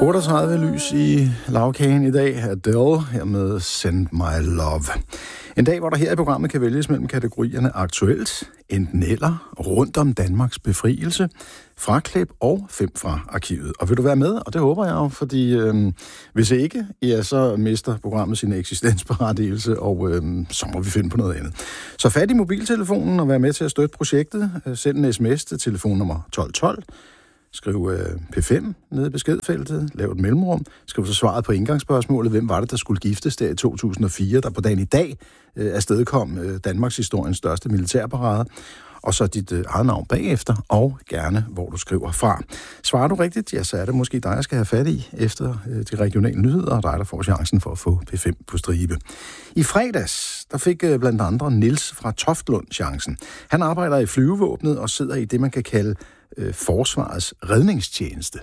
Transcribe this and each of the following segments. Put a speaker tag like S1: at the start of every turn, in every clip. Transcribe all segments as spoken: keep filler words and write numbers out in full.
S1: otteogtredive lys i lavkagen i dag. Adele her med Send My Love. En dag, hvor der her i programmet kan vælges mellem kategorierne aktuelt, enten eller, rundt om Danmarks befrielse, fraklip og fem fra arkivet. Og vil du være med? Og det håber jeg jo, fordi øh, hvis ikke, ja, så mister programmet sin eksistensberettigelse, og øh, så må vi finde på noget andet. Så fat i mobiltelefonen og vær med til at støtte projektet. Send en sms til telefonnummer tolv tolv. Skriv øh, P fem nede i beskedfeltet, lav et mellemrum, skriv så svaret på indgangsspørgsmålet, hvem var det, der skulle giftes der i to tusind og fire, der på dagen i dag øh, afstedkom øh, Danmarks historiens største militærparade, og så dit øh, eget navn bagefter, og gerne, hvor du skriver fra. Svarer du rigtigt, ja, så er det måske dig, jeg skal have fat i efter øh, de regionale nyheder, og dig, der får chancen for at få P fem på stribe. I fredags, der fik øh, blandt andre Niels fra Toftlund chancen. Han arbejder i flyvevåbnet og sidder i det, man kan kalde Forsvarets redningstjeneste.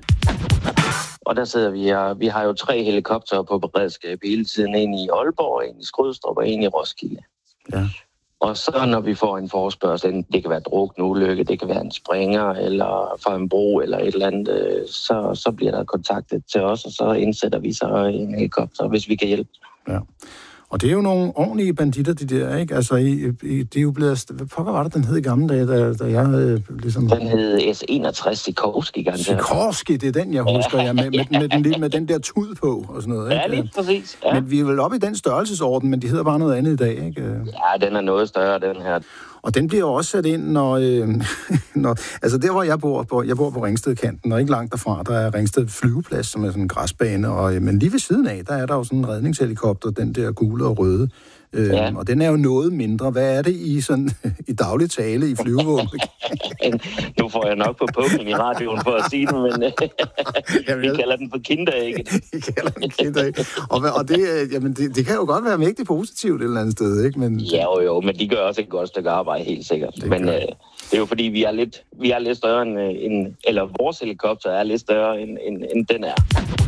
S2: Og der sidder vi her. Vi har jo tre helikoptere på beredskab hele tiden. En i Aalborg, en i Skrydstrup og en i Roskilde.
S1: Ja.
S2: Og så når vi får en forespørgsel, det kan være drukne ulykke, det kan være en springer, eller fra en bro, eller et eller andet, så, så bliver der kontaktet til os, og så indsætter vi så en helikopter, hvis vi kan hjælpe.
S1: Ja. Og det er jo nogle ordentlige banditter, de der, ikke? Altså, i, i, det er jo blevet... Hvad pokker var det, den hed i gamle dage, da, da jeg øh, ligesom...
S2: Den hed S enogtres Sikorsky, ganske.
S1: Sikorsky, det er den, jeg husker, ja, med, med, med, den, med den der tud på og sådan noget, ikke?
S2: Ja, lige præcis. Ja.
S1: Men vi er vel oppe i den størrelsesorden, men de hedder bare noget andet i dag, ikke?
S2: Ja, den er noget større, den her.
S1: Og den bliver også sat ind, når, øh, når... Altså, der hvor jeg bor, på, jeg bor på Ringstedkanten, og ikke langt derfra, der er Ringsted flyveplads, som er sådan en græsbane, og, øh, men lige ved siden af, der er der jo sådan en redningshelikopter, den der gule og røde. Øh, ja. Og den er jo noget mindre. Hvad er det i sådan i daglig tale i flyvevåbnet?
S2: Nu får jeg nok på puklen i radioen for at sige det, men øh, vi kalder den for kinderæg.
S1: Vi kalder den kinderæg. Og, og det, jamen, det, det kan jo godt være mægtigt positivt et eller andet sted, ikke? Men,
S2: ja, jo, jo, men de gør også et godt stykke arbejde, helt sikkert. Det men øh, det er jo fordi, vi er lidt, vi er lidt større end, end, eller vores helikopter er lidt større, end, end, end den er.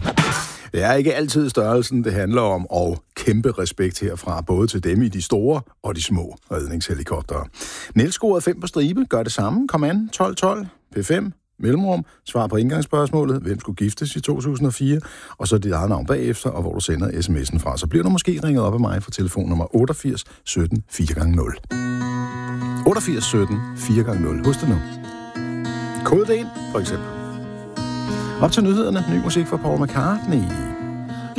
S1: Det er ikke altid størrelsen, det handler om, og kæmpe respekt herfra, både til dem i de store og de små redningshelikoptere. Niels scorede fem på stribe, gør det samme. Kom an, tolv tolv, P fem, mellemrum, svar på indgangsspørgsmålet, hvem skulle giftes i to tusind og fire, og så dit eget navn bagefter, og hvor du sender sms'en fra. Så bliver du måske ringet op af mig fra telefonnummer otteogfirs sytten fire gange nul. otteogfirs sytten fire gange nul. Husk det nu. Kode det ind, for eksempel. Op til nyhederne, ny musik fra Paul McCartney.